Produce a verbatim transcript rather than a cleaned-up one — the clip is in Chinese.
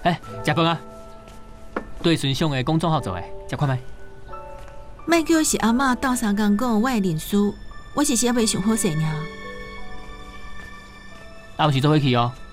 哎，食饭啊！对孙上的公众号做诶，食看觅。 莫叫是阿嬷斗相共讲我的认输，我是写袂上好势尔。 啊，有时做伙去哦。